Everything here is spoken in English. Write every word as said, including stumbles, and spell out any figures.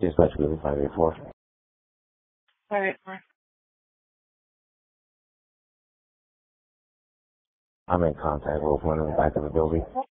Dispatch Blue five eight four. All right. I'm in contact with one in the back of the building.